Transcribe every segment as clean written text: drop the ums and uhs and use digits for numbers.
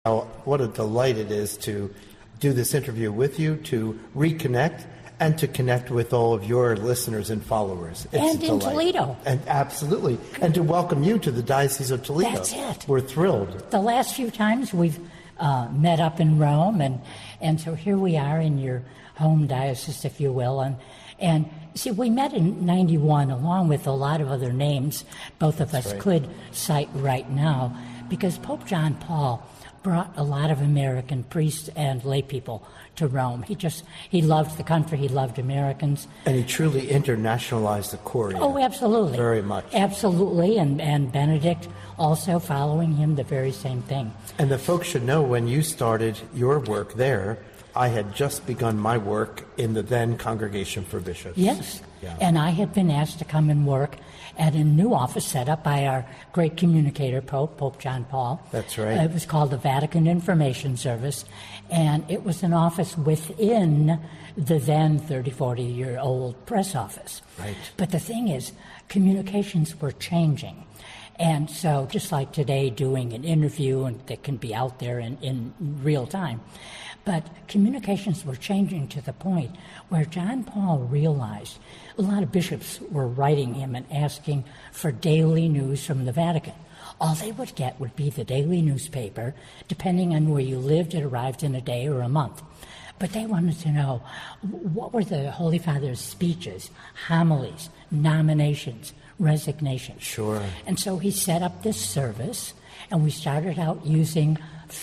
What a delight it is to do this interview with you, to reconnect, and to connect with all of your listeners and followers. It's in Toledo. And absolutely. And to welcome you to the Diocese of Toledo. That's it. We're thrilled. The last few times we've met up in Rome, and so here we are in your home diocese, if you will. And see, we met in 91 along with a lot of other names both of us could cite right now, because Pope John Paul brought a lot of American priests and lay people to Rome. He loved the country, he loved Americans. And he truly internationalized the Curia. Oh, absolutely. Very much. Absolutely, and Benedict also following him, the very same thing. And the folks should know, when you started your work there, I had just begun my work in the then Congregation for Bishops. Yes, yeah. And I had been asked to come and work at a new office set up by our great communicator, Pope John Paul. That's right. It was called the Vatican Information Service, and it was an office within the then 30, 40-year-old press office. Right. But the thing is, communications were changing. And so just like today, doing an interview and that can be out there in real time, but communications were changing to the point where John Paul realized a lot of bishops were writing him and asking for daily news from the Vatican. All they would get would be the daily newspaper. Depending on where you lived, it arrived in a day or a month. But they wanted to know, what were the Holy Father's speeches, homilies, nominations, resignations? Sure. And so he set up this service, and we started out using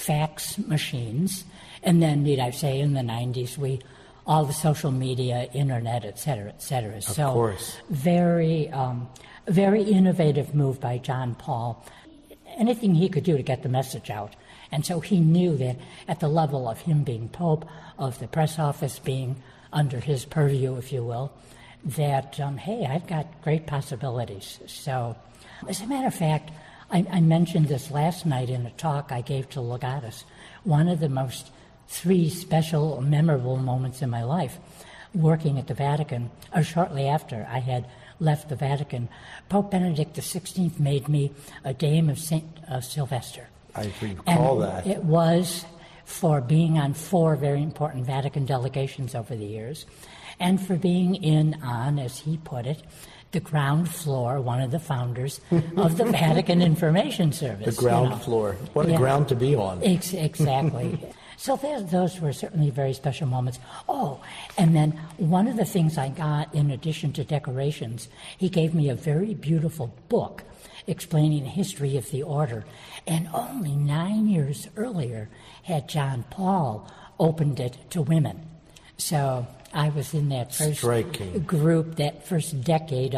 fax machines. And then, need I say, in the 90s, all the social media, internet, et cetera, et cetera. Of course. Very, very innovative move by John Paul. Anything he could do to get the message out. And so he knew that at the level of him being Pope, of the press office being under his purview, if you will, that, hey, I've got great possibilities. So, as a matter of fact, I mentioned this last night in a talk I gave to Legatus. One of the most 3 special, memorable moments in my life, working at the Vatican, or shortly after I had left the Vatican, Pope Benedict XVI made me a Dame of St. Sylvester. I recall and that. It was for being on 4 very important Vatican delegations over the years, and for being on, as he put it, the ground floor, one of the founders of the Vatican Information Service. The ground floor. What a ground to be on. Exactly. So those were certainly very special moments. Oh, and then one of the things I got, in addition to decorations, he gave me a very beautiful book explaining the history of the order. And only 9 years earlier had John Paul opened it to women. So I was in that first group, that first decade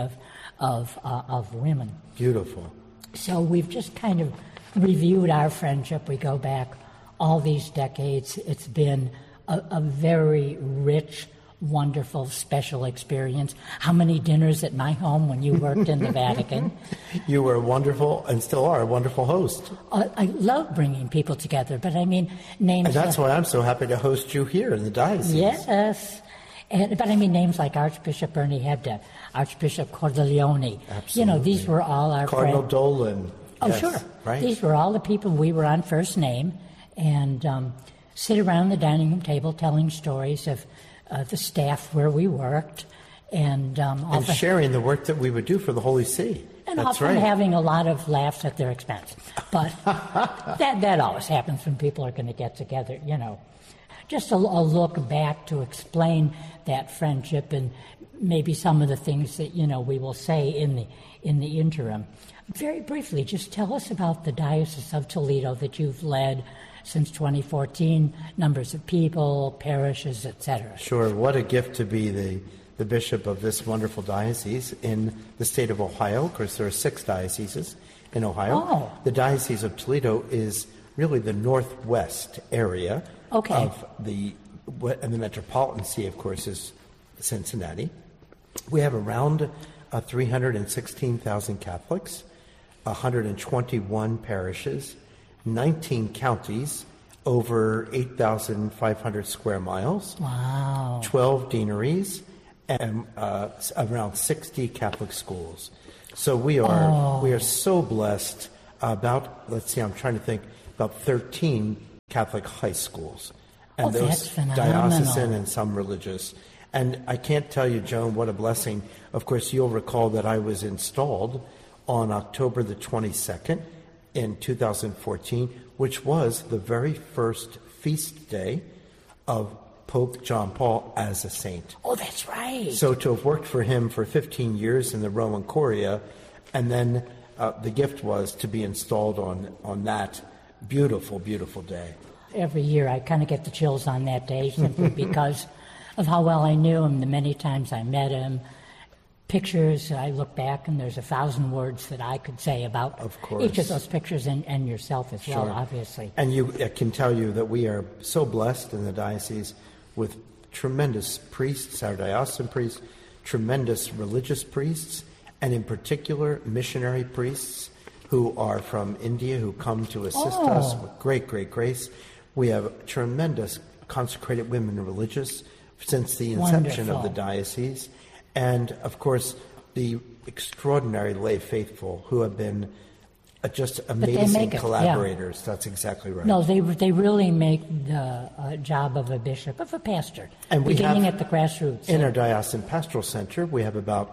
of women. Beautiful. So we've just kind of reviewed our friendship. We go back all these decades. It's been a very rich, wonderful, special experience. How many dinners at my home when you worked in the Vatican? You were wonderful, and still are, a wonderful host. I love bringing people together, but I mean, names... And that's why I'm so happy to host you here in the diocese. Yes. But I mean, names like Archbishop Bernie Hebda, Archbishop Cordileone. Absolutely. These were all our Cardinal friends. Dolan. Oh, yes, sure. Right. These were all the people we were on first name, and sit around the dining room table telling stories of the staff where we worked, and often sharing the work that we would do for the Holy See. And That's often right. having a lot of laughs at their expense. But that always happens when people are going to get together, Just a look back to explain that friendship and maybe some of the things that, we will say in the interim. Very briefly, just tell us about the Diocese of Toledo that you've led since 2014, numbers of people, parishes, etc. Sure. What a gift to be the bishop of this wonderful diocese in the state of Ohio. Of course, there are 6 dioceses in Ohio. Oh. The Diocese of Toledo is really the northwest area of and the metropolitan see, of course, is Cincinnati. We have around 316,000 Catholics, 121 parishes, 19 counties, over 8,500 square miles. Wow. 12 deaneries, and around 60 Catholic schools. So we are so blessed. About 13 Catholic high schools. And that's phenomenal. Diocesan and some religious. And I can't tell you, Joan, what a blessing. Of course, you'll recall that I was installed on October the 22nd in 2014, which was the very first feast day of Pope John Paul as a saint. Oh, that's right. So to have worked for him for 15 years in the Roman Curia, and then the gift was to be installed on that beautiful, beautiful day. Every year I kind of get the chills on that day simply because of how well I knew him, the many times I met him. Pictures, I look back and there's 1,000 words that I could say about each of those pictures and yourself as well, obviously. And I can tell you that we are so blessed in the diocese with tremendous priests, our diocesan priests, tremendous religious priests, and in particular missionary priests who are from India who come to assist us with great, great grace. We have tremendous consecrated women religious since the inception of the diocese. And, of course, the extraordinary lay faithful who have been just amazing collaborators. Yeah. That's exactly right. No, they really make the job of a bishop, of a pastor, and beginning at the grassroots. In our Diocesan Pastoral Center, we have about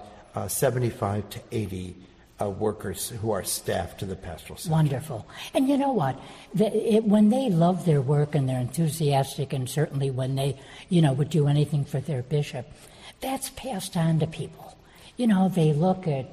75 to 80 workers who are staff to the Pastoral Center. Wonderful. And you know what? When they love their work and they're enthusiastic, and certainly when they, would do anything for their bishop, that's passed on to people. They look at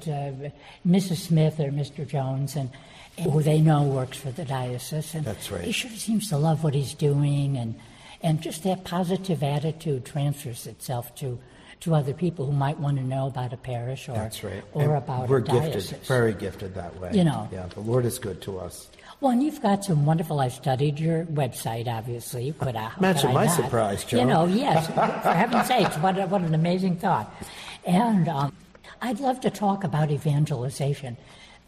Mrs. Smith or Mr. Jones, and who they know works for the diocese, and that's right. He sure seems to love what he's doing, and just that positive attitude transfers itself to other people who might want to know about a parish or about a diocese. We're very gifted that way. Yeah, the Lord is good to us. Well, and you've got some wonderful. I've studied your website, obviously. Imagine my surprise, Joe. Yes, for heaven's sakes, what an amazing thought. And I'd love to talk about evangelization.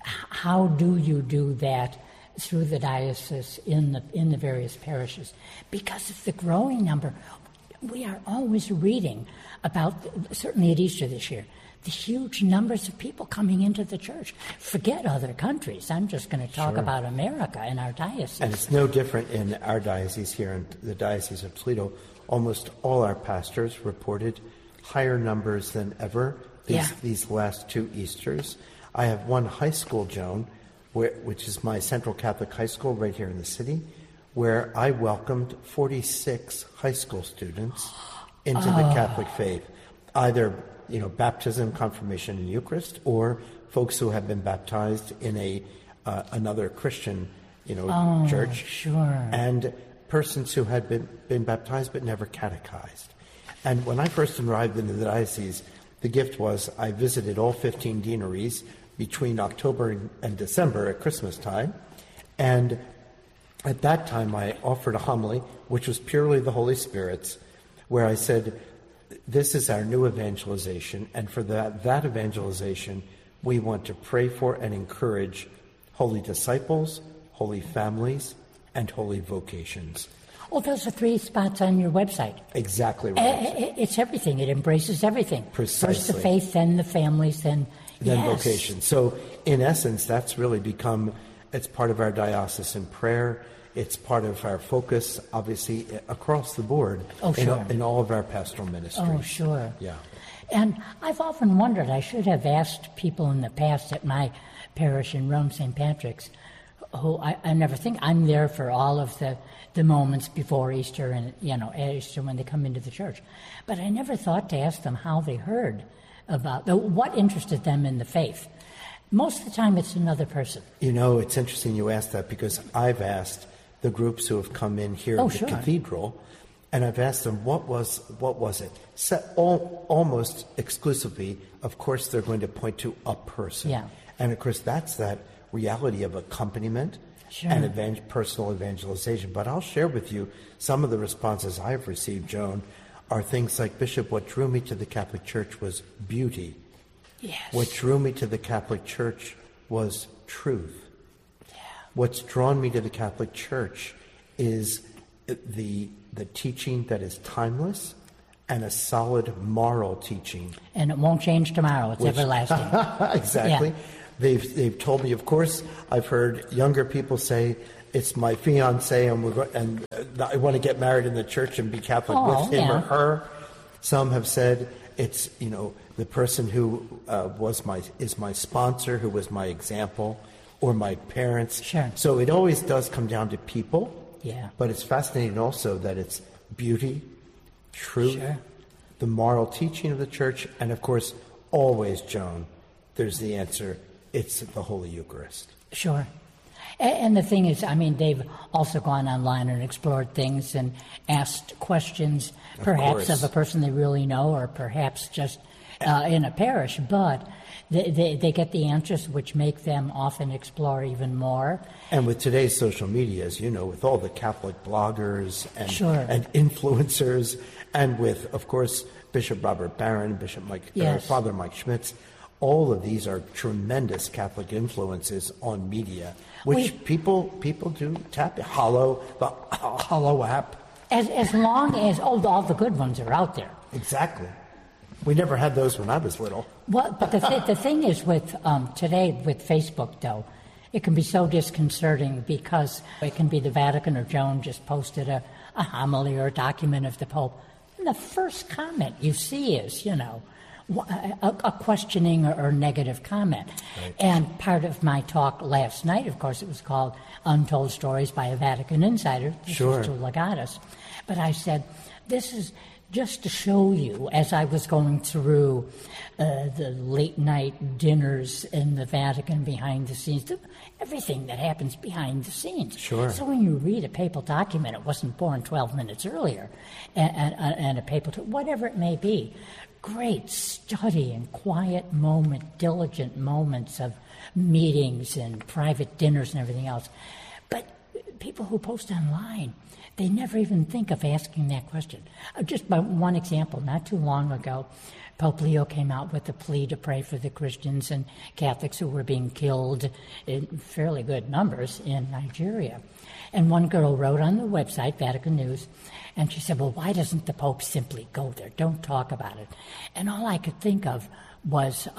How do you do that through the diocese in the various parishes? Because of the growing number, we are always reading about, certainly at Easter this year, the huge numbers of people coming into the church. Forget other countries. I'm just going to talk about America and our diocese. And it's no different in our diocese here in the Diocese of Toledo. Almost all our pastors reported higher numbers than ever these last two Easters. I have one high school, Joan, which is my Central Catholic High School right here in the city, where I welcomed 46 high school students into the Catholic faith, either baptism, confirmation, and Eucharist, or folks who have been baptized in another Christian, church, sure, and persons who had been baptized but never catechized. And when I first arrived in the diocese, the gift was I visited all 15 deaneries between October and December at Christmas time, and at that time I offered a homily, which was purely the Holy Spirit's, where I said, this is our new evangelization, and for that evangelization, we want to pray for and encourage holy disciples, holy families, and holy vocations. Oh, those are 3 spots on your website. Exactly right. It's everything. It embraces everything. Precisely. First the faith, then the families, then vocation. So, in essence, that's really it's part of our diocesan prayer. It's part of our focus, obviously, across the board in all of our pastoral ministry. Oh, sure. Yeah. And I've often wondered, I should have asked people in the past at my parish in Rome, St. Patrick's, who I never think I'm there for all of the moments before Easter and, at Easter when they come into the church. But I never thought to ask them how they heard about, what interested them in the faith. Most of the time it's another person. It's interesting you asked that, because I've asked the groups who have come in here at the cathedral, and I've asked them, what was it? Almost exclusively, of course, they're going to point to a person. Yeah. And, of course, that's that reality of accompaniment and personal evangelization. But I'll share with you some of the responses I've received, Joan, are things like, Bishop, what drew me to the Catholic Church was beauty. Yes. What drew me to the Catholic Church was truth. What's drawn me to the Catholic Church is the teaching that is timeless and a solid moral teaching. And it won't change tomorrow. It's everlasting. Exactly. Yeah. They've told me, of course, I've heard younger people say it's my fiance, and I want to get married in the church and be Catholic with him or her. Some have said it's, the person who is my sponsor, who was my example, or my parents. Sure. So it always does come down to people. Yeah. But it's fascinating also that it's beauty, truth, sure. the moral teaching of the church, and of course, always, Joan, there's the answer. It's the Holy Eucharist. Sure. And the thing is, they've also gone online and explored things and asked questions, perhaps of a person they really know, or perhaps just in a parish, but they get the answers, which make them often explore even more. And with today's social media, as you know, with all the Catholic bloggers and, sure. and influencers, and with, of course, Bishop Robert Barron, Bishop Father Mike Schmitz, all of these are tremendous Catholic influences on media, which people do tap. The Hollow app. As long as all the good ones are out there. Exactly. We never had those when I was little. Well, but the thing is with today with Facebook, though, it can be so disconcerting because it can be the Vatican or Joan just posted a homily or a document of the Pope. And the first comment you see is, a questioning or negative comment. Right. And part of my talk last night, of course, it was called Untold Stories by a Vatican Insider. This was to Legatus. But I said, this is just to show you, as I was going through the late-night dinners in the Vatican behind the scenes, everything that happens behind the scenes. Sure. So when you read a papal document, it wasn't born 12 minutes earlier, and a papal, whatever it may be, great study and quiet diligent moments of meetings and private dinners and everything else. But people who post online, they never even think of asking that question. Just by one example, not too long ago, Pope Leo came out with a plea to pray for the Christians and Catholics who were being killed in fairly good numbers in Nigeria. And one girl wrote on the website, Vatican News, and she said, well, why doesn't the Pope simply go there? Don't talk about it. And all I could think of was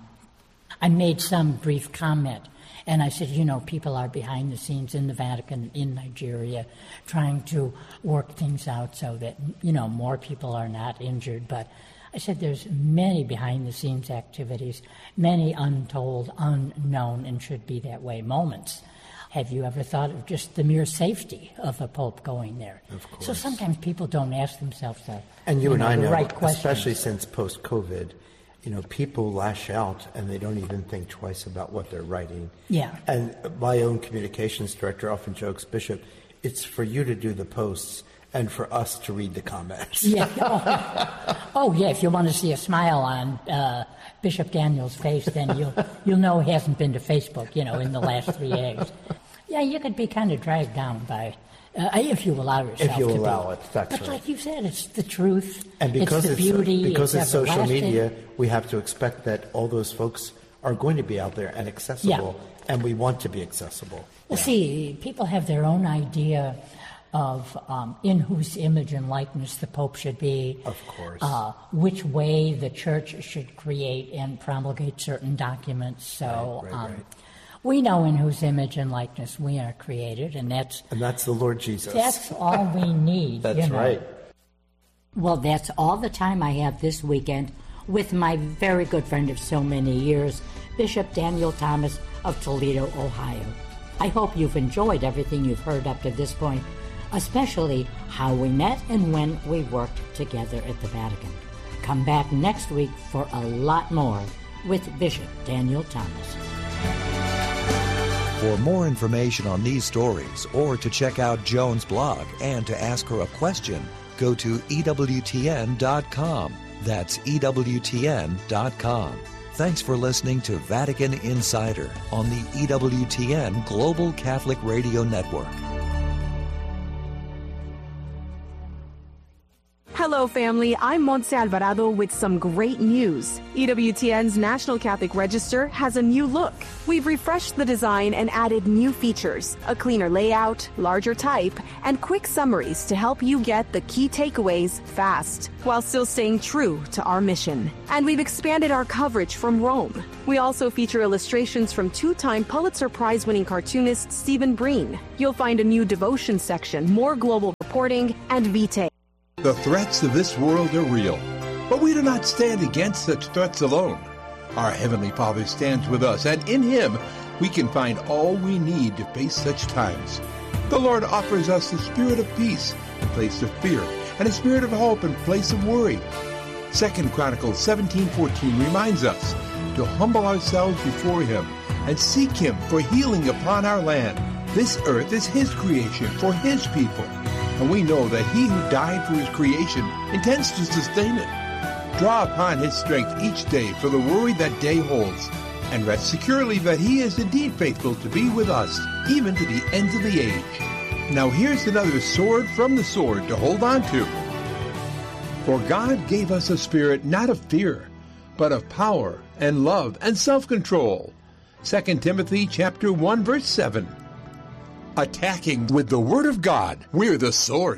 I made some brief comment. And I said, people are behind the scenes in the Vatican, in Nigeria, trying to work things out so that, more people are not injured. But I said there's many behind-the-scenes activities, many untold, unknown, and should be that way moments. Have you ever thought of just the mere safety of a pope going there? Of course. So sometimes people don't ask themselves the right questions. Especially since post-COVID, people lash out and they don't even think twice about what they're writing. Yeah. And my own communications director often jokes, Bishop, it's for you to do the posts and for us to read the comments. Yeah. Oh, yeah. If you want to see a smile on Bishop Daniel's face, then you'll know he hasn't been to Facebook, in the last 3 days. Yeah, you could be kind of dragged down by, if you allow yourself to be. If you allow it, that's right. But like you said, it's the truth. And because it's the beauty. Because it's social everlasting. media, we have to expect that all those folks are going to be out there and accessible, and we want to be accessible. Well, see, people have their own idea of in whose image and likeness the Pope should be. Of course. Which way the Church should create and promulgate certain documents. So right. We know in whose image and likeness we are created, and that's the Lord Jesus. That's all we need. That's right. Well, that's all the time I have this weekend with my very good friend of so many years, Bishop Daniel Thomas of Toledo, Ohio. I hope you've enjoyed everything you've heard up to this point, especially how we met and when we worked together at the Vatican. Come back next week for a lot more with Bishop Daniel Thomas. For more information on these stories or to check out Joan's blog and to ask her a question, go to EWTN.com. That's EWTN.com. Thanks for listening to Vatican Insider on the EWTN Global Catholic Radio Network. Hello, family. I'm Montse Alvarado with some great news. EWTN's National Catholic Register has a new look. We've refreshed the design and added new features, a cleaner layout, larger type, and quick summaries to help you get the key takeaways fast, while still staying true to our mission. And we've expanded our coverage from Rome. We also feature illustrations from two-time Pulitzer Prize-winning cartoonist Stephen Breen. You'll find a new devotion section, more global reporting, and vitae. The threats of this world are real, but we do not stand against such threats alone. Our Heavenly Father stands with us, and in Him we can find all we need to face such times. The Lord offers us the spirit of peace in place of fear, and a spirit of hope in place of worry. 2 Chronicles 17:14 reminds us to humble ourselves before Him and seek Him for healing upon our land. This earth is His creation for His people, and we know that He who died for His creation intends to sustain it. Draw upon His strength each day for the worry that day holds, and rest securely that He is indeed faithful to be with us, even to the ends of the age. Now here's another sword from the sword to hold on to. For God gave us a spirit not of fear, but of power and love and self-control. 2 Timothy chapter 1, verse 7. Attacking with the Word of God, we're the sword.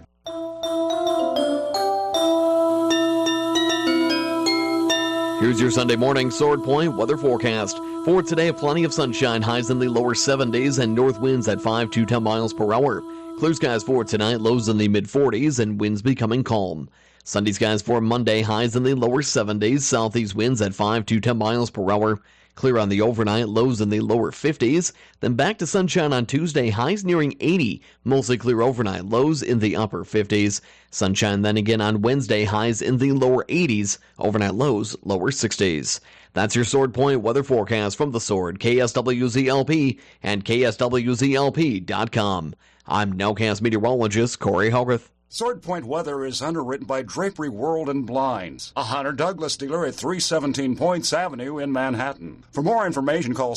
Here's your Sunday morning Sword Point weather forecast. For today, plenty of sunshine, highs in the lower 70s, and north winds at 5 to 10 miles per hour. Clear skies for tonight, lows in the mid-40s, and winds becoming calm. Sunday skies for Monday, highs in the lower 70s, southeast winds at 5 to 10 miles per hour. Clear on the overnight, lows in the lower 50s. Then back to sunshine on Tuesday, highs nearing 80. Mostly clear overnight, lows in the upper 50s. Sunshine then again on Wednesday, highs in the lower 80s. Overnight lows, lower 60s. That's your Sword Point weather forecast from The Sword, KSWZLP, and KSWZLP.com. I'm Nowcast meteorologist Corey Hogarth. Sword Point weather is underwritten by Drapery World and Blinds, a Hunter Douglas dealer at 317 Points Avenue in Manhattan. For more information, call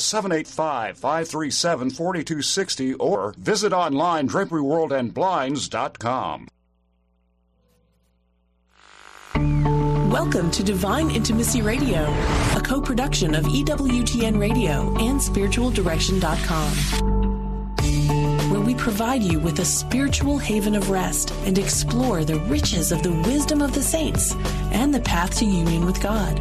785-537-4260 or visit online draperyworldandblinds.com. Welcome to Divine Intimacy Radio, a co-production of EWTN Radio and SpiritualDirection.com. where we provide you with a spiritual haven of rest and explore the riches of the wisdom of the saints and the path to union with God.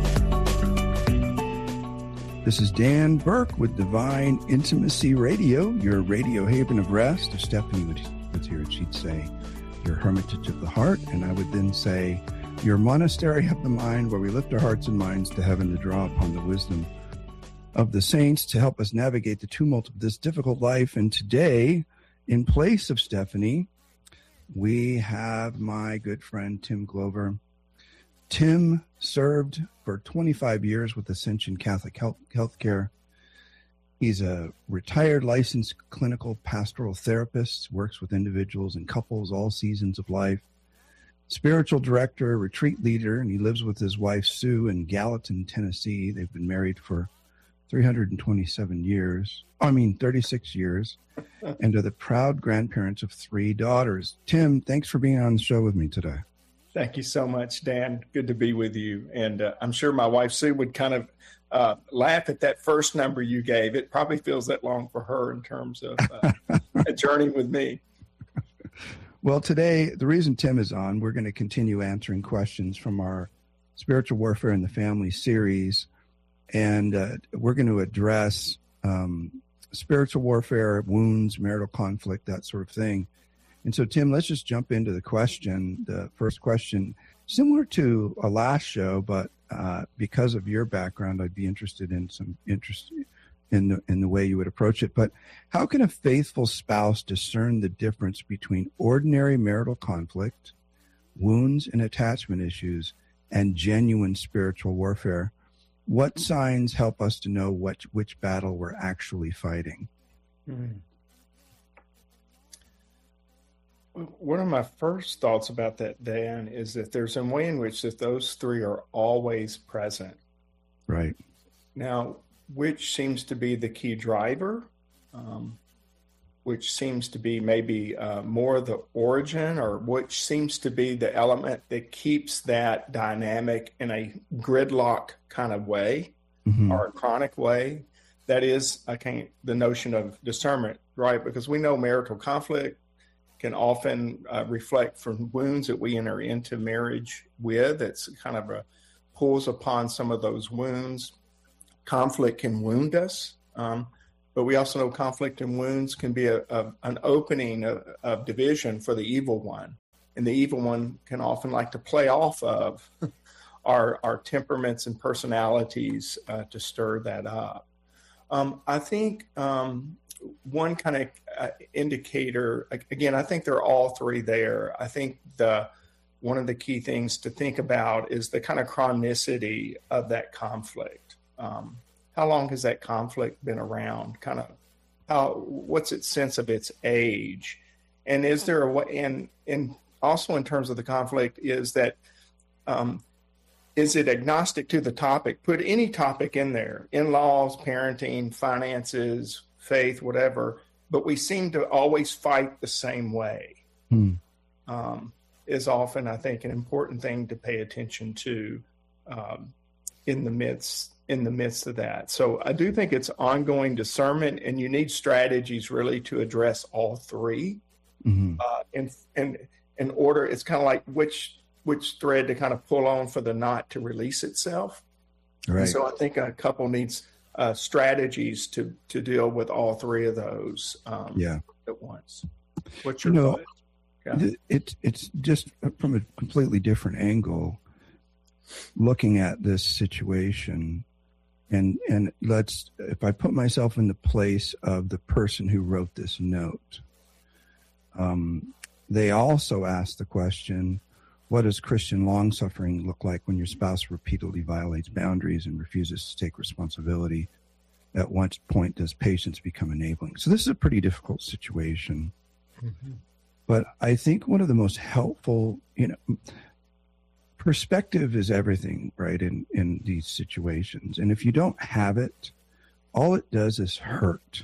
This is Dan Burke with Divine Intimacy Radio, your radio haven of rest. If Stephanie was here, she'd say, your hermitage of the heart, and I would then say, your monastery of the mind, where we lift our hearts and minds to heaven to draw upon the wisdom of the saints to help us navigate the tumult of this difficult life. And today, in place of Stephanie, we have my good friend Tim Glover. Tim served for 25 years with Ascension Catholic Healthcare. He's a retired licensed clinical pastoral therapist, works with individuals and couples all seasons of life. Spiritual director, retreat leader, and he lives with his wife Sue in Gallatin, Tennessee. They've been married for 36 years, and are the proud grandparents of 3 daughters. Tim, thanks for being on the show with me today. Thank you so much, Dan. Good to be with you. And I'm sure my wife, Sue, would kind of laugh at that first number you gave. It probably feels that long for her in terms of a journey with me. Well, today, the reason Tim is on, we're going to continue answering questions from our Spiritual Warfare in the Family series. And we're going to address spiritual warfare, wounds, marital conflict, that sort of thing. And so, Tim, let's just jump into the question. The first question, similar to a last show, but because of your background, I'd be interested in the way you would approach it. But how can a faithful spouse discern the difference between ordinary marital conflict, wounds and attachment issues, and genuine spiritual warfare? What signs help us to know which battle we're actually fighting? One of my first thoughts about that, Dan, is that there's a way in which that those three are always present. Right. Now, which seems to be the key driver? which seems to be maybe more the origin, or which seems to be the element that keeps that dynamic in a gridlock kind of way, or a chronic way. That is, the notion of discernment, right? Because we know marital conflict can often reflect from wounds that we enter into marriage with. It's kind of pulls upon some of those wounds. Conflict can wound us, but we also know conflict and wounds can be an opening of division for the evil one. And the evil one can often like to play off of our temperaments and personalities to stir that up. I think one kind of indicator, again, I think they're all three there. I think one of the key things to think about is the kind of chronicity of that conflict. How long has that conflict been around? What's its sense of its age? And is there a way, and also in terms of the conflict, is that, is it agnostic to the topic? Put any topic in there, in-laws, parenting, finances, faith, whatever, but we seem to always fight the same way. Is often, I think, an important thing to pay attention to in the midst of that. So I do think it's ongoing discernment, and you need strategies really to address all three. In order, it's kind of like which thread to kind of pull on for the knot to release itself. Right. And so I think a couple needs strategies to deal with all three of those at once. What's your thought? Yeah. It's just from a completely different angle, looking at this situation, and if I put myself in the place of the person who wrote this note, they also asked the question, what does Christian long-suffering look like when your spouse repeatedly violates boundaries and refuses to take responsibility? At what point does patience become enabling? So this is a pretty difficult situation. But I think one of the most helpful, perspective is everything, right, in these situations. And if you don't have it, all it does is hurt.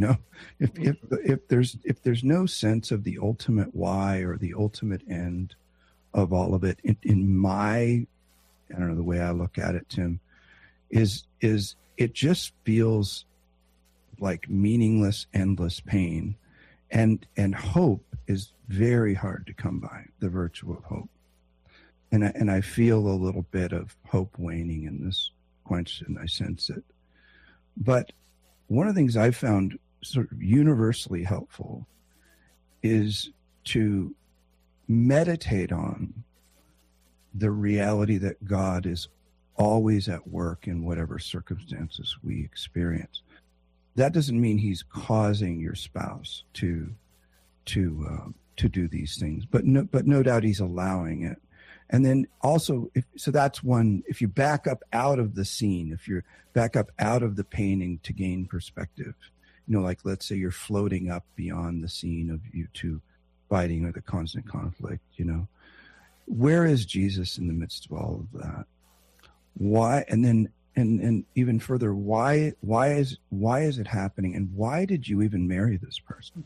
If there's no sense of the ultimate why or the ultimate end of all of it, in my, I don't know, the way I look at it, Tim, is it just feels like meaningless, endless pain, and hope is very hard to come by, the virtue of hope. And I feel a little bit of hope waning in this question. I sense it. But one of the things I found sort of universally helpful is to meditate on the reality that God is always at work in whatever circumstances we experience. That doesn't mean he's causing your spouse to do these things, but no doubt he's allowing it. And then also, that's one, if you back up out of the scene, if you're back up out of the painting to gain perspective, like let's say you're floating up beyond the scene of you two fighting or the constant conflict, where is Jesus in the midst of all of that? Why? And then, and even further, why is it happening? And why did you even marry this person?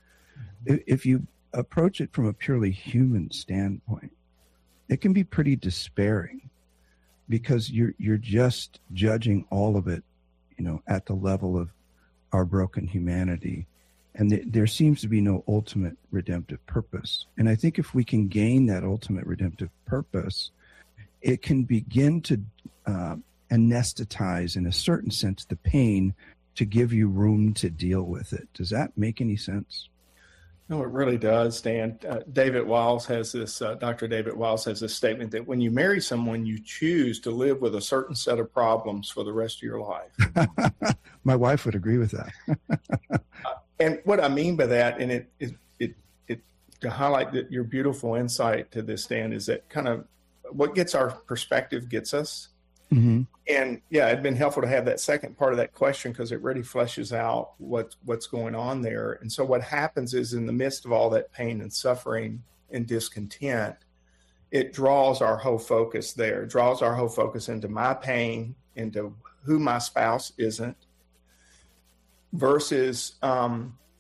If you approach it from a purely human standpoint, it can be pretty despairing, because you're just judging all of it, at the level of our broken humanity. And there seems to be no ultimate redemptive purpose. And I think if we can gain that ultimate redemptive purpose, it can begin to anesthetize, in a certain sense, the pain to give you room to deal with it. Does that make any sense? No, it really does, Dan. David Wiles has this, Dr. David Wiles has this statement that when you marry someone, you choose to live with a certain set of problems for the rest of your life. My wife would agree with that. And what I mean by that, and it to highlight your beautiful insight to this, Dan, is that kind of what gets our perspective gets us. Mm-hmm. And yeah, it'd been helpful to have that second part of that question, because it really fleshes out what's going on there. And so what happens is, in the midst of all that pain and suffering and discontent, it draws our whole focus there, draws our whole focus into my pain, into who my spouse isn't, versus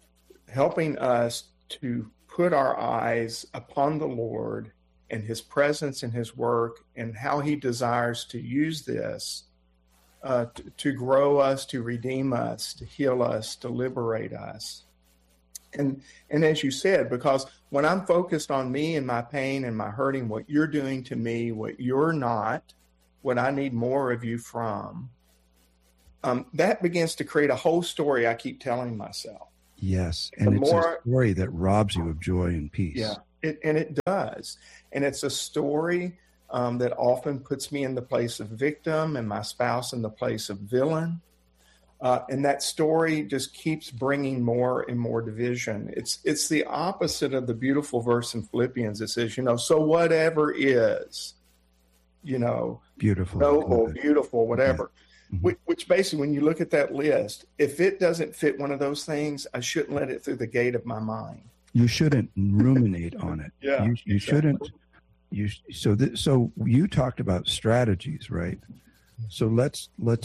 helping us to put our eyes upon the Lord and his presence and his work and how he desires to use this to grow us, to redeem us, to heal us, to liberate us. And as you said, because when I'm focused on me and my pain and my hurting, what you're doing to me, what you're not, what I need more of you from, that begins to create a whole story I keep telling myself. Yes, and it's a story that robs you of joy and peace. Yeah, it does. And it's a story that often puts me in the place of victim and my spouse in the place of villain. And that story just keeps bringing more and more division. It's the opposite of the beautiful verse in Philippians that says, so whatever is, beautiful, noble, beautiful, whatever. Yeah. Mm-hmm. Which basically, when you look at that list, if it doesn't fit one of those things, I shouldn't let it through the gate of my mind. You shouldn't ruminate on it. Yeah, you shouldn't. So you talked about strategies, right? So let's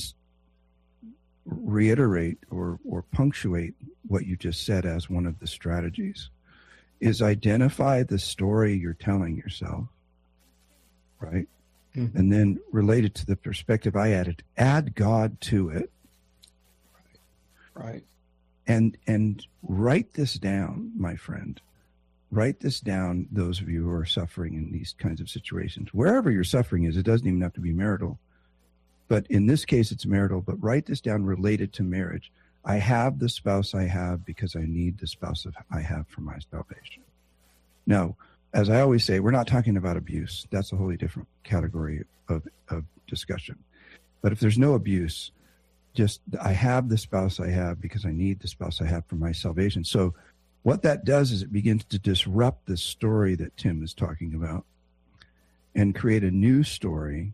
reiterate or punctuate what you just said as one of the strategies is identify the story you're telling yourself, right? Mm-hmm. And then related to the perspective I add God to it. Right. And write this down, my friend. Write this down, those of you who are suffering in these kinds of situations. Wherever your suffering is, it doesn't even have to be marital. But in this case, it's marital. But write this down related to marriage. I have the spouse I have because I need the spouse I have for my salvation. Now, as I always say, we're not talking about abuse. That's a wholly different category of discussion. But if there's no abuse, just I have the spouse I have because I need the spouse I have for my salvation. So what that does is it begins to disrupt the story that Tim is talking about and create a new story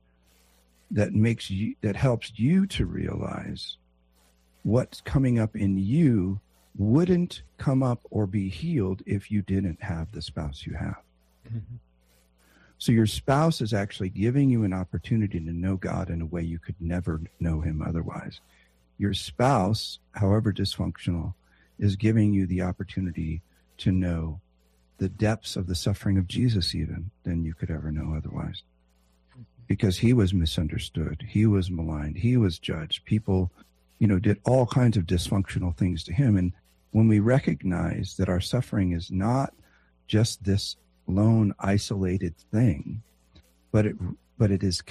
that helps you to realize what's coming up in you wouldn't come up or be healed if you didn't have the spouse you have. Mm-hmm. So your spouse is actually giving you an opportunity to know God in a way you could never know him otherwise. Your spouse, however dysfunctional, is giving you the opportunity to know the depths of the suffering of Jesus even than you could ever know otherwise. Because he was misunderstood, he was maligned, he was judged. People, did all kinds of dysfunctional things to him. And when we recognize that our suffering is not just this lone, isolated thing, but it is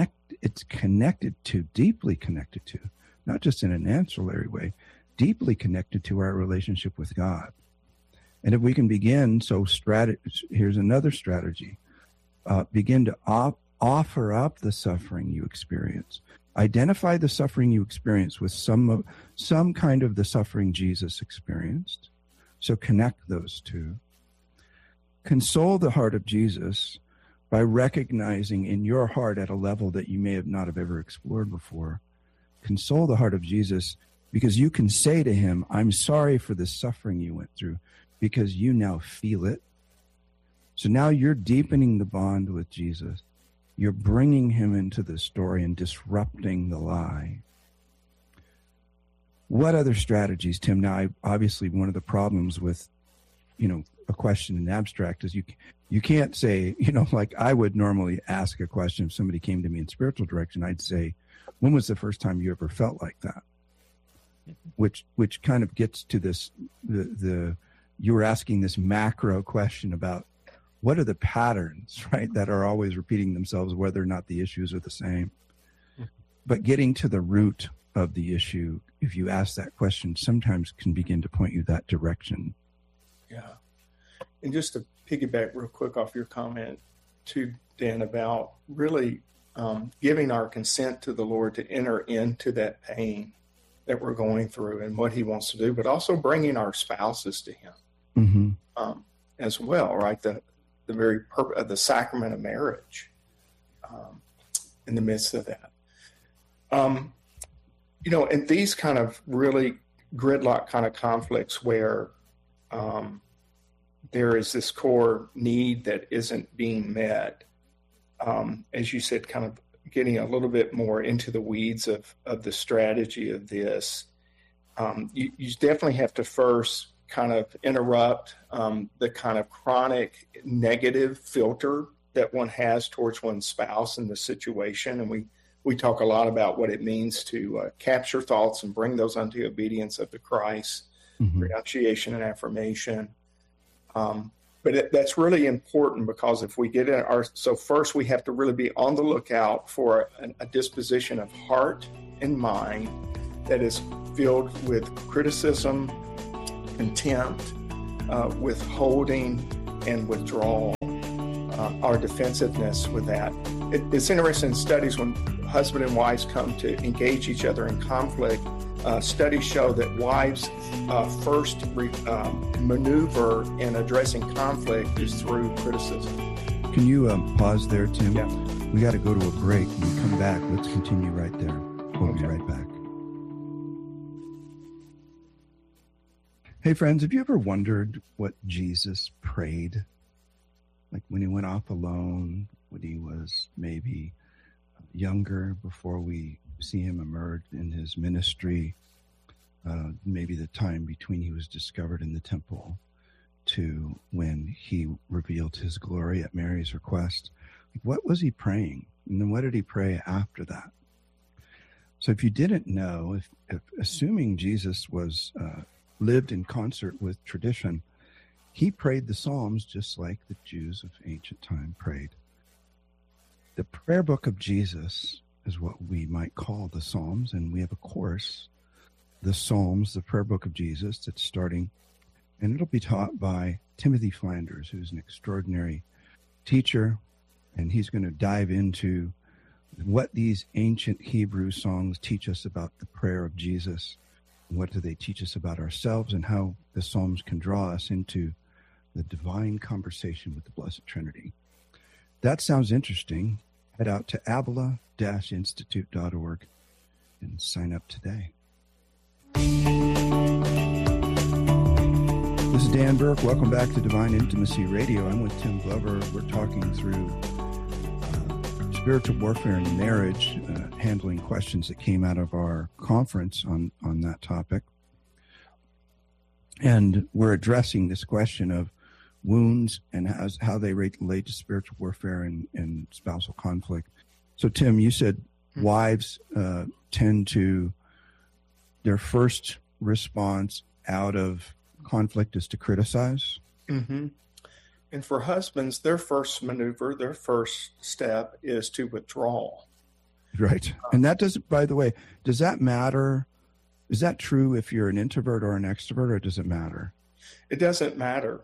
deeply connected to, not just in an ancillary way, deeply connected to our relationship with God. And if we can begin, here's another strategy, begin to offer up the suffering you experience. Identify the suffering you experience with some kind of the suffering Jesus experienced. So connect those two. Console the heart of Jesus by recognizing in your heart at a level that you may not have ever explored before. Console the heart of Jesus because you can say to him, I'm sorry for the suffering you went through, because you now feel it. So now you're deepening the bond with Jesus. You're bringing him into the story and disrupting the lie. What other strategies, Tim? Now, obviously, one of the problems with, a question in abstract is you can't say, like I would normally ask a question if somebody came to me in spiritual direction. I'd say, when was the first time you ever felt like that? Which kind of gets to this, you were asking this macro question about what are the patterns, right, that are always repeating themselves, whether or not the issues are the same. But getting to the root of the issue, if you ask that question, sometimes can begin to point you that direction. Yeah. And just to piggyback real quick off your comment too, Dan, about really giving our consent to the Lord to enter into that pain that we're going through and what he wants to do, but also bringing our spouses to him as well, right? The very purpose of the sacrament of marriage in the midst of that. And these kind of really gridlock kind of conflicts where there is this core need that isn't being met, as you said, kind of getting a little bit more into the weeds of the strategy of this, you definitely have to first kind of interrupt the kind of chronic negative filter that one has towards one's spouse in the situation. And we talk a lot about what it means to capture thoughts and bring those unto obedience of the Christ, renunciation and affirmation. But that's really important, because if we get so first we have to really be on the lookout for a disposition of heart and mind that is filled with criticism, contempt, withholding, and withdrawal, our defensiveness with that. It's interesting in studies when husband and wives come to engage each other in conflict. Studies show that wives' first maneuver in addressing conflict is through criticism. Can you pause there, Tim? Yeah. We got to go to a break. When we come back, let's continue right there. We'll be right back. Hey, friends, have you ever wondered what Jesus prayed? Like when he went off alone, when he was maybe younger, before we see him emerge in his ministry, maybe the time between he was discovered in the temple to when he revealed his glory at Mary's request. What was he praying? And then what did he pray after that? So if you didn't know, if assuming Jesus was lived in concert with tradition, he prayed the Psalms just like the Jews of ancient time prayed. The prayer book of Jesus is what we might call the Psalms, and we have a course, the Psalms, the prayer book of Jesus, that's starting, and it'll be taught by Timothy Flanders, who's an extraordinary teacher, and he's going to dive into what these ancient Hebrew songs teach us about the prayer of Jesus. What do they teach us about ourselves, and how the Psalms can draw us into the divine conversation with the Blessed Trinity. That sounds interesting. Head out to abla-institute.org and sign up today. This is Dan Burke. Welcome back to Divine Intimacy Radio. I'm with Tim Glover. We're talking through spiritual warfare and marriage, handling questions that came out of our conference on that topic. And we're addressing this question of wounds and how they relate to spiritual warfare and spousal conflict. So, Tim, you said wives tend to, their first response out of conflict is to criticize. Mm-hmm. And for husbands, their first maneuver, their first step is to withdraw. Right. And that doesn't, by the way, does that matter? Is that true if you're an introvert or an extrovert, or does it matter? It doesn't matter.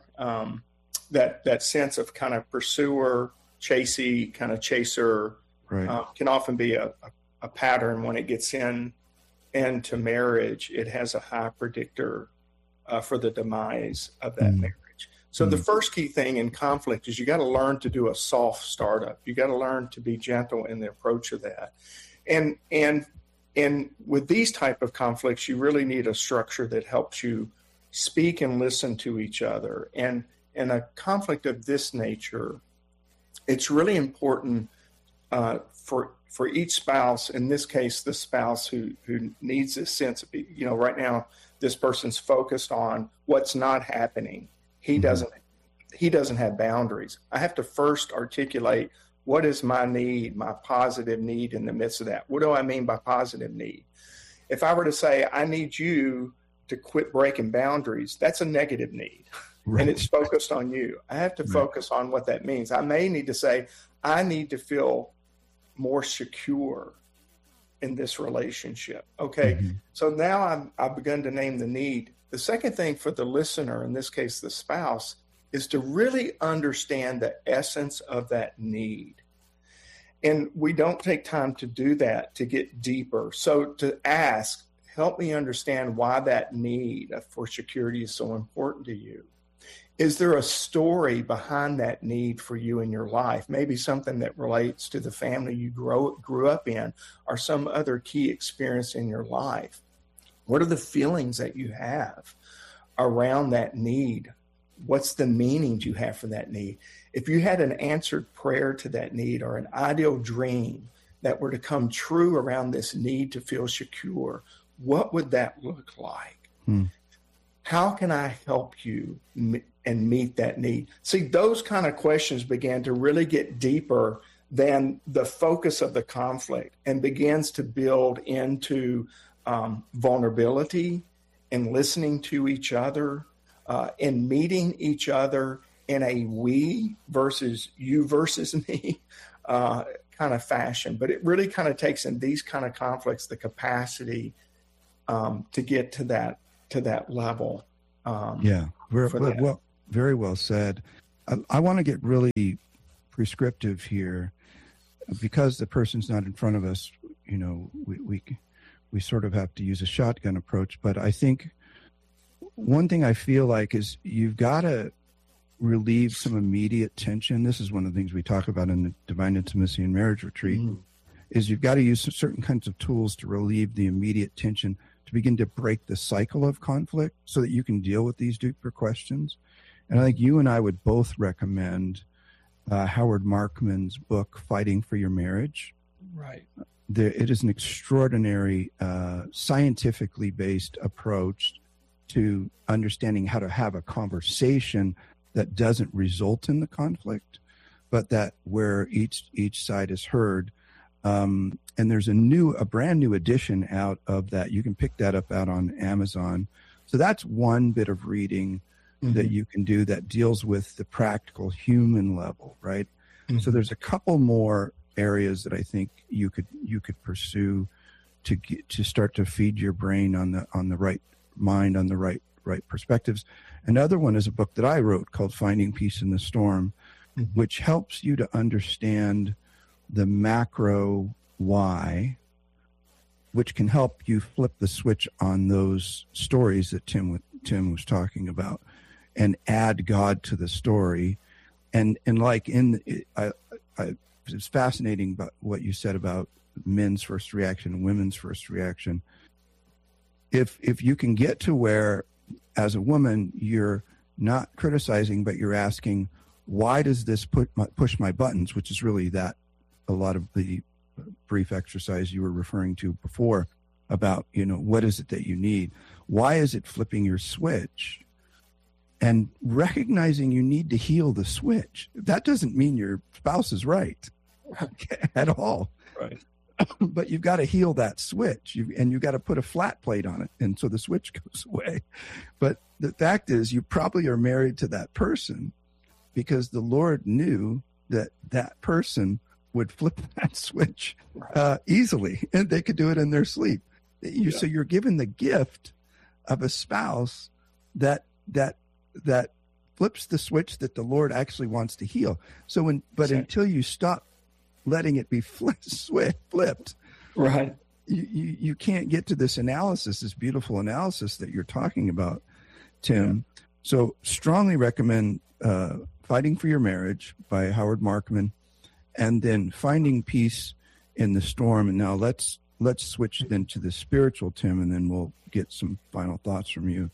That sense of kind of pursuer, chasey, kind of chaser, right, can often be a pattern when it gets into marriage. It has a high predictor for the demise of that marriage. So the first key thing in conflict is you got to learn to do a soft startup. You got to learn to be gentle in the approach of that. And with these type of conflicts, you really need a structure that helps you speak and listen to each other. And in a conflict of this nature, it's really important for each spouse, in this case, the spouse who needs this sense of, right now, this person's focused on what's not happening. He doesn't have boundaries. I have to first articulate what is my need, my positive need in the midst of that. What do I mean by positive need? If I were to say, I need you to quit breaking boundaries, that's a negative need. Right. And it's focused on you. I have to focus on what that means. I may need to say, I need to feel more secure in this relationship. Okay, so now I've begun to name the need. The second thing for the listener, in this case the spouse, is to really understand the essence of that need. And we don't take time to do that, to get deeper. So to ask, help me understand why that need for security is so important to you. Is there a story behind that need for you in your life? Maybe something that relates to the family you grew up in, or some other key experience in your life. What are the feelings that you have around that need? What's the meaning you have for that need? If you had an answered prayer to that need, or an ideal dream that were to come true around this need to feel secure, what would that look like? How can I help you and meet that need? See, those kind of questions began to really get deeper than the focus of the conflict and begins to build into vulnerability and listening to each other and meeting each other in a we versus you versus me kind of fashion. But it really kind of takes in these kind of conflicts the capacity to get to that level. Very well said. I want to get really prescriptive here because the person's not in front of us. You know, we sort of have to use a shotgun approach. But I think one thing I feel like is you've got to relieve some immediate tension. This is one of the things we talk about in the Divine Intimacy and Marriage Retreat, is you've got to use certain kinds of tools to relieve the immediate tension, to begin to break the cycle of conflict so that you can deal with these deeper questions. And I think you and I would both recommend Howard Markman's book, Fighting for Your Marriage. Right. It is an extraordinary, scientifically based approach to understanding how to have a conversation that doesn't result in the conflict, but that where each side is heard. And there's a brand new edition out of that. You can pick that up out on Amazon. So that's one bit of reading that you can do that deals with the practical human level, right? So there's a couple more areas that I think you could pursue to start to feed your brain on the right mind, on the right perspectives. Another one is a book that I wrote called Finding Peace in the Storm, which helps you to understand the macro why, which can help you flip the switch on those stories that Tim was talking about, and add God to the story. And like it's fascinating about what you said about men's first reaction and women's first reaction. If you can get to where, as a woman, you're not criticizing, but you're asking, why does this push my buttons, which is really that a lot of the brief exercise you were referring to before about, what is it that you need? Why is it flipping your switch? And recognizing you need to heal the switch. That doesn't mean your spouse is right at all. Right. But you've got to heal that switch, and you've got to put a flat plate on it, and so the switch goes away. But the fact is, you probably are married to that person because the Lord knew that person would flip that switch easily, and they could do it in their sleep. So you're given the gift of a spouse that flips the switch that the Lord actually wants to heal. Until you stop letting it be flipped, right, you can't get to this analysis, this beautiful analysis that you're talking about, Tim. Yeah. So strongly recommend Fighting for Your Marriage by Howard Markman, and then Finding Peace in the Storm. And now let's switch then to the spiritual, Tim, and then we'll get some final thoughts from you.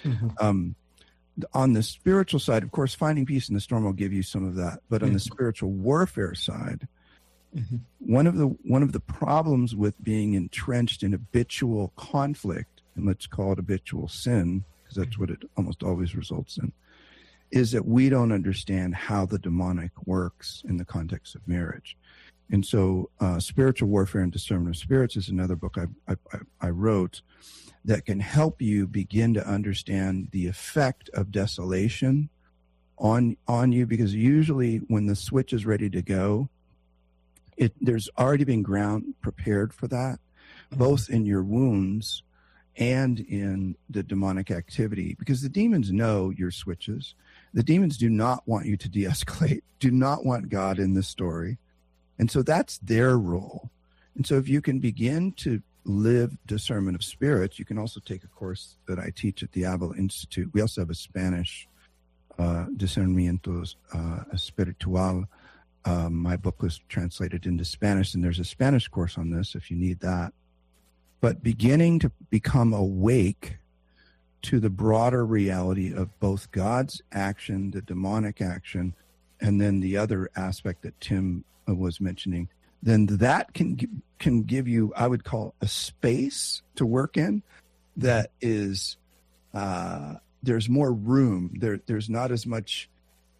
On the spiritual side, of course, Finding Peace in the Storm will give you some of that. But on the spiritual warfare side, one of the problems with being entrenched in habitual conflict, and let's call it habitual sin, because that's what it almost always results in, is that we don't understand how the demonic works in the context of marriage. And so Spiritual Warfare and Discernment of Spirits is another book I wrote that can help you begin to understand the effect of desolation on you, because usually when the switch is ready to go, there's already been ground prepared for that, both in your wounds and in the demonic activity, because the demons know your switches. The demons do not want you to de-escalate, do not want God in the story. And so that's their role. And so if you can begin to live discernment of spirits, you can also take a course that I teach at the Avila Institute. We also have a Spanish Discernimiento Espiritual. My book was translated into Spanish, and there's a Spanish course on this if you need that. But beginning to become awake to the broader reality of both God's action, the demonic action, and then the other aspect that Tim was mentioning, then that can give you, I would call, a space to work in that is there's more room. There's not as much.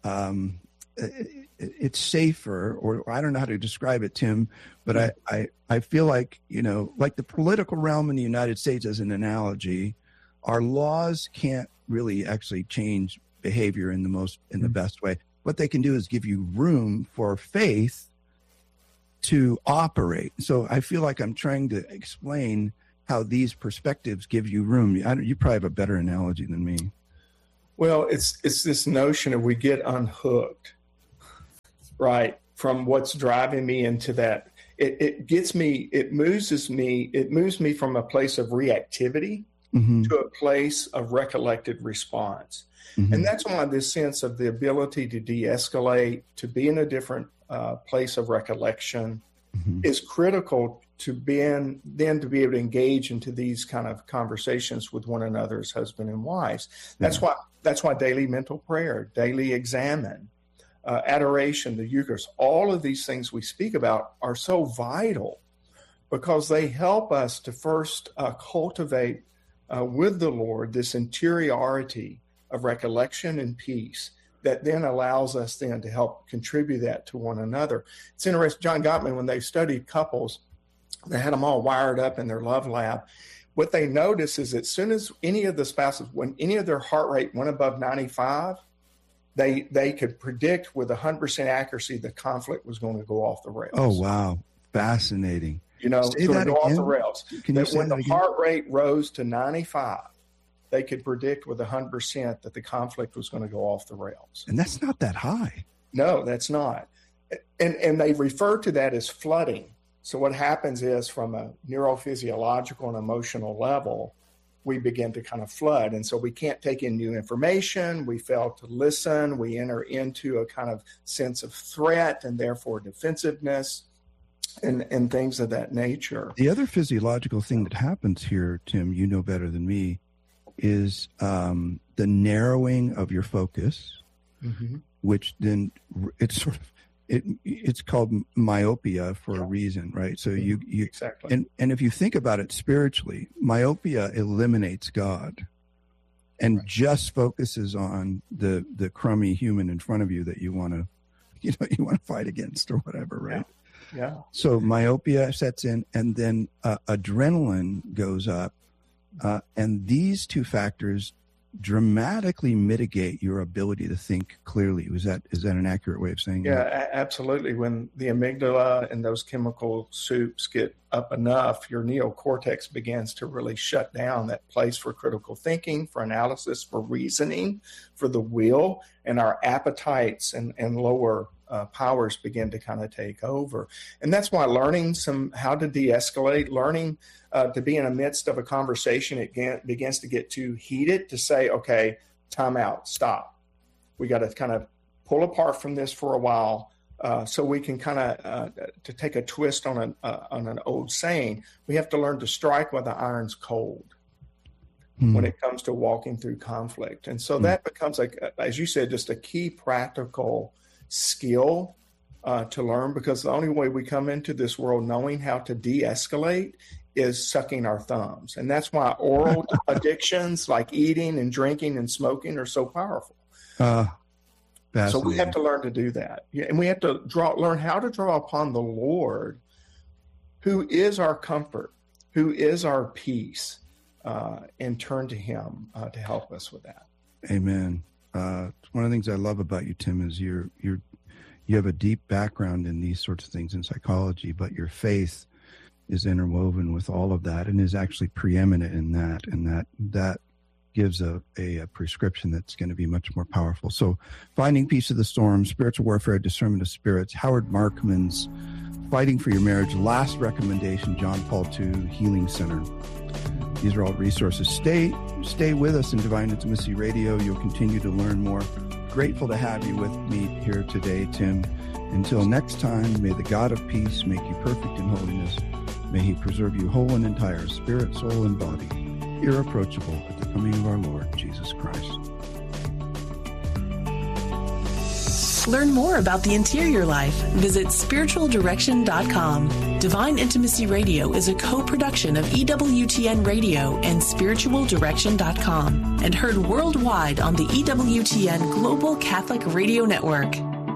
It's safer, or I don't know how to describe it, Tim, but I feel like, like the political realm in the United States, as an analogy, our laws can't really actually change behavior in the best way. What they can do is give you room for faith to operate. So I feel like I'm trying to explain how these perspectives give you room. You probably have a better analogy than me. Well, it's this notion of we get unhooked, right, from what's driving me into that. It moves me from a place of reactivity to a place of recollected response. And that's why this sense of the ability to de-escalate, to be in a different place of recollection is critical to be able to engage into these kind of conversations with one another as husband and wives. That's why daily mental prayer, daily examine, adoration, the Eucharist, all of these things we speak about are so vital, because they help us to first cultivate with the Lord this interiority of recollection and peace that then allows us then to help contribute that to one another. It's interesting, John Gottman, when they studied couples, they had them all wired up in their love lab. What they noticed is that as soon as any of the spouses, when any of their heart rate went above 95, they could predict with 100% accuracy the conflict was going to go off the rails. Oh, wow. Fascinating. Say that go again? Off the rails. Can you say when that the again? heart rate rose to 95, they could predict with 100% that the conflict was going to go off the rails. And that's not that high. No, that's not. And they refer to that as flooding. So what happens is, from a neurophysiological and emotional level, we begin to kind of flood. And so we can't take in new information. We fail to listen. We enter into a kind of sense of threat and therefore defensiveness and things of that nature. The other physiological thing that happens here, Tim, you know better than me, is the narrowing of your focus, which then it's called myopia for a reason, right? So you exactly. And if you think about it spiritually, myopia eliminates God and just focuses on the crummy human in front of you that you want to fight against or whatever, right? Yeah. So myopia sets in, and then adrenaline goes up, and these two factors dramatically mitigate your ability to think clearly. Is that an accurate way of saying that? Yeah, absolutely. When the amygdala and those chemical soups get up enough, your neocortex begins to really shut down, that place for critical thinking, for analysis, for reasoning, for the will, and our appetites and lower powers begin to kind of take over. And that's why learning how to de-escalate, learning to be in the midst of a conversation, it begins to get too heated, to say, okay, time out, stop. We got to kind of pull apart from this for a while, so we can kind of, to take a twist on an old saying, we have to learn to strike while the iron's cold when it comes to walking through conflict. And so that becomes, like, as you said, just a key practical skill to learn, because the only way we come into this world knowing how to de-escalate is sucking our thumbs. And that's why oral addictions like eating and drinking and smoking are so powerful. So we have to learn to do that. And we have to learn how to draw upon the Lord, who is our comfort, who is our peace, and turn to him to help us with that. Amen. One of the things I love about you, Tim, is you have a deep background in these sorts of things in psychology, but your faith is interwoven with all of that and is actually preeminent in that, and that gives a prescription that's going to be much more powerful. So, Finding Peace of the Storm, Spiritual Warfare, Discernment of Spirits, Howard Markman's Fighting for Your Marriage, last recommendation, John Paul II Healing Center. These are all resources. Stay with us in Divine Intimacy Radio. You'll continue to learn more. Grateful to have you with me here today, Tim. Until next time, may the God of peace make you perfect in holiness. May he preserve you whole and entire, spirit, soul, and body, irreproachable at the coming of our Lord Jesus Christ. Learn more about the interior life. Visit spiritualdirection.com. Divine Intimacy Radio is a co-production of EWTN Radio and spiritualdirection.com and heard worldwide on the EWTN Global Catholic Radio Network.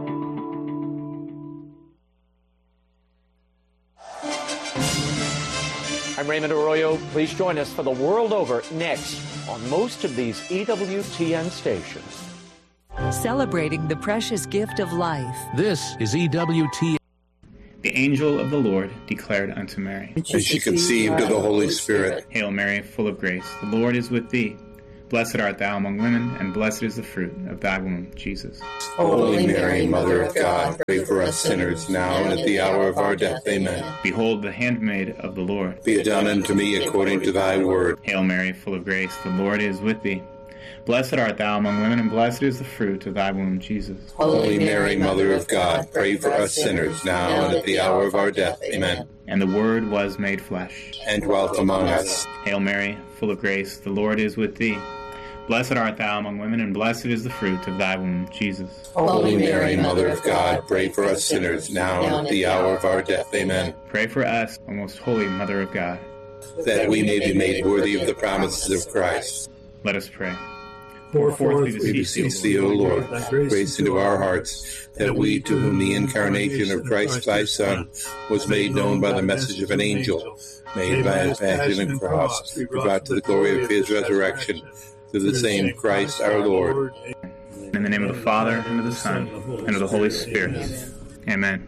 I'm Raymond Arroyo. Please join us for The World Over next on most of these EWTN stations. Celebrating the precious gift of life. This is EWTN. The angel of the Lord declared unto Mary, and she conceived of the Holy Spirit. Hail Mary, full of grace, the Lord is with thee. Blessed art thou among women, and blessed is the fruit of thy womb, Jesus. Holy Mary, Mother of God, pray for us sinners, now and at the hour of our death. Amen. Behold, the handmaid of the Lord. Be it done unto me according to thy word. Hail Mary, full of grace, the Lord is with thee. Blessed art thou among women, and blessed is the fruit of thy womb, Jesus. Holy Mary, Mother of God, pray for us sinners, now and at the hour of our death. Amen. And the Word was made flesh, and dwelt among us. Hail Mary, full of grace, the Lord is with thee. Blessed art thou among women, and blessed is the fruit of thy womb, Jesus. Holy Mary, Mother of God, pray for us sinners, now and at the hour of our death. Amen. Pray for us, O most holy Mother of God, that we may be made worthy of the promises of Christ. Let us pray. Pour forth, we beseech thee, O Lord, grace into our hearts, that we, to whom the incarnation of Christ thy Son was made known by the message of an angel, made by his passion and cross, be brought to the glory of his resurrection, through the same Christ our Lord. In the name of the Father, and of the Son, and of the Holy Spirit. Amen.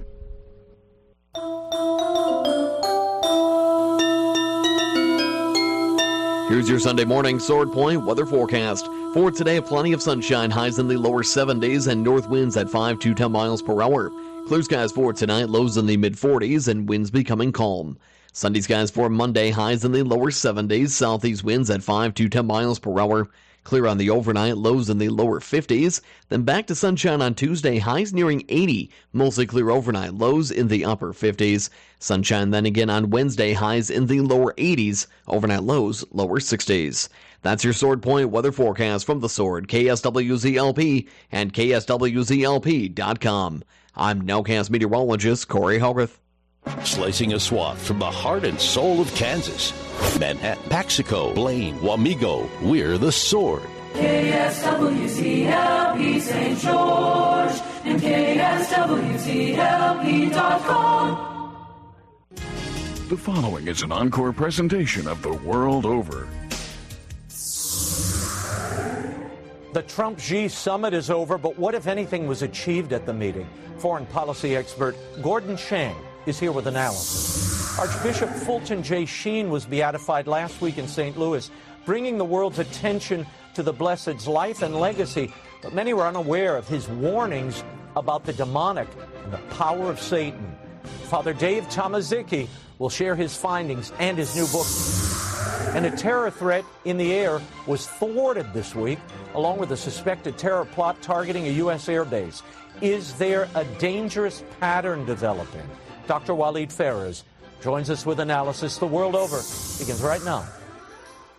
Here's your Sunday morning Sword Point weather forecast. For today, plenty of sunshine, highs in the lower 70s and north winds at 5 to 10 miles per hour. Clear skies for tonight, lows in the mid-40s and winds becoming calm. Sunday skies for Monday, highs in the lower 70s, southeast winds at 5 to 10 miles per hour. Clear on the overnight, lows in the lower 50s. Then back to sunshine on Tuesday, highs nearing 80. Mostly clear overnight, lows in the upper 50s. Sunshine then again on Wednesday, highs in the lower 80s. Overnight lows, lower 60s. That's your Sword Point weather forecast from The Sword, KSWZLP, and KSWZLP.com. I'm Nowcast meteorologist Corey Hogarth. Slicing a swath from the heart and soul of Kansas. Manhattan, Paxico, Blaine, Wamego, we're The Sword. KSWZLP St. George and KSWZLP.com. The following is an encore presentation of The World Over. The Trump-Xi summit is over, but what, if anything, was achieved at the meeting? Foreign policy expert Gordon Chang is here with analysis. Archbishop Fulton J. Sheen was beatified last week in St. Louis, bringing the world's attention to the Blessed's life and legacy, but many were unaware of his warnings about the demonic and the power of Satan. Father Dave Tomaszicki will share his findings and his new book. And a terror threat in the air was thwarted this week, along with a suspected terror plot targeting a U.S. airbase. Is there a dangerous pattern developing? Dr. Waleed Phares joins us with analysis. The World Over begins right now.